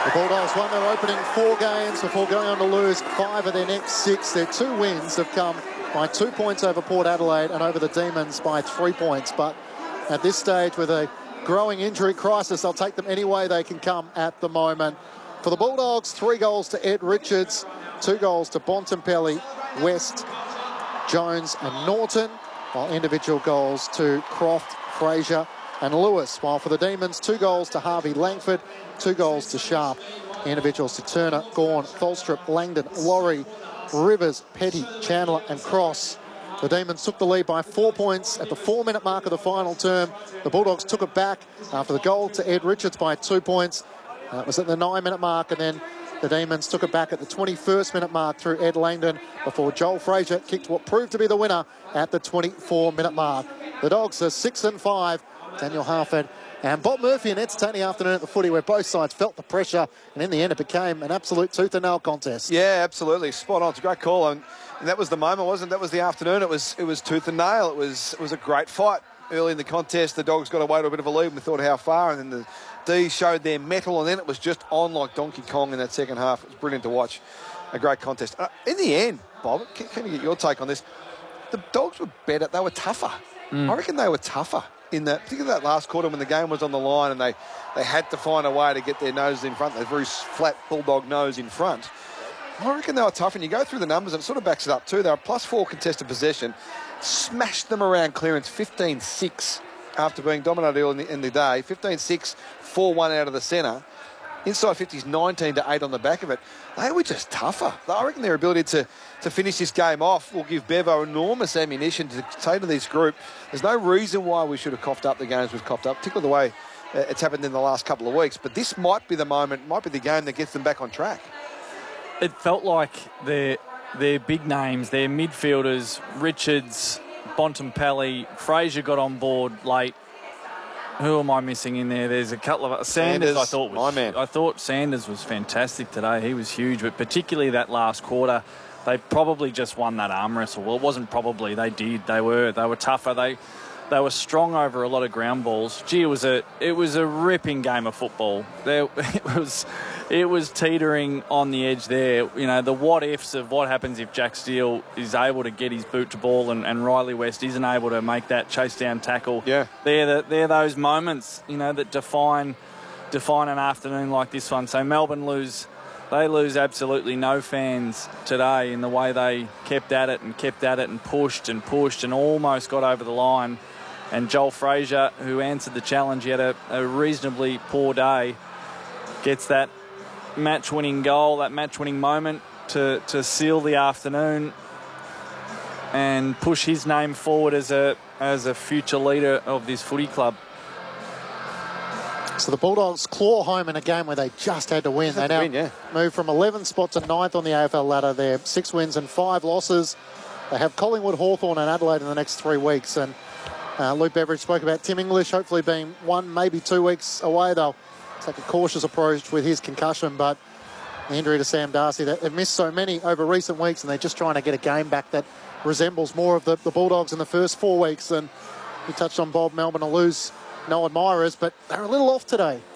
The Bulldogs won their opening 4 games before going on to lose 5 of their next 6. Their 2 wins have come by 2 points over Port Adelaide and over the Demons by 3 points. But at this stage, with a growing injury crisis, they'll take them any way they can come at the moment. For the Bulldogs, 3 goals to Ed Richards, 2 goals to Bontempelli, West, Jones and Norton, while individual goals to Croft, Fraser and Lewis. While for the Demons, 2 goals to Harvey Langford, 2 goals to Sharp, individuals to Turner, Gawn, Tholstrup, Langdon, Laurie, Rivers, Petty, Chandler and Cross. The Demons took the lead by 4 points at the 4-minute mark of the final term. The Bulldogs took it back after the goal to Ed Richards by 2 points. It was at the 9-minute mark, and then the Demons took it back at the 21st minute mark through Ed Langdon before Joel Fraser kicked what proved to be the winner at the 24-minute mark. The Dogs are 6-5. Daniel Harford and Bob Murphy, an entertaining afternoon at the footy where both sides felt the pressure, and in the end it became an absolute tooth-and-nail contest. Yeah, absolutely. Spot on. It's a great call. And that was the moment, wasn't it? That was the afternoon. It was tooth and nail. It was a great fight early in the contest. The Dogs got away to a bit of a lead, and we thought how far, and then the D's showed their mettle, and then it was just on like Donkey Kong in that second half. It was brilliant to watch. A great contest. In the end, Bob, can you get your take on this? The Dogs were better. They were tougher. I reckon they were tougher in that, particularly that last quarter when the game was on the line and they had to find a way to get their noses in front, their very flat bulldog nose in front. I reckon they were tough, and you go through the numbers and it sort of backs it up too. They were +4 contested possession, smashed them around clearance 15-6 after being dominated early in the day. 15-6, 4-1 out of the centre. Inside 50s, 19-8 on the back of it. They were just tougher. I reckon their ability to finish this game off will give Bevo enormous ammunition to say to this group, there's no reason why we should have coughed up the games we've coughed up, particularly the way it's happened in the last couple of weeks. But this might be the moment, might be the game that gets them back on track. It felt like their big names, their midfielders, Richards, Bontempelli, Fraser got on board late. Who am I missing in there? There's a couple of... Sanders, I thought Sanders was fantastic today. He was huge, but particularly that last quarter, they probably just won that arm wrestle. Well, it wasn't probably. They did. They were tougher. They were strong over a lot of ground balls. Gee, it was a ripping game of football. It was teetering on the edge there. You know, the what ifs of what happens if Jack Steele is able to get his boot to ball and Riley West isn't able to make that chase down tackle. Yeah, they're those moments, you know, that define an afternoon like this one. So Melbourne lose absolutely no fans today in the way they kept at it and pushed and almost got over the line. And Joel Fraser, who answered the challenge, he had a reasonably poor day, gets that match-winning goal, that match-winning moment to seal the afternoon and push his name forward as a future leader of this footy club. So the Bulldogs claw home in a game where they just had to win. They now move from 11 spots to 9th on the AFL ladder. They're 6 wins and 5 losses. They have Collingwood, Hawthorn and Adelaide in the next 3 weeks. And Luke Beveridge spoke about Tim English hopefully being 1, maybe 2 weeks away. They'll take a cautious approach with his concussion, but the injury to Sam Darcy, they've missed so many over recent weeks, and they're just trying to get a game back that resembles more of the Bulldogs in the first 4 weeks. And you touched on Bob, Melbourne will lose no admirers, but they're a little off today.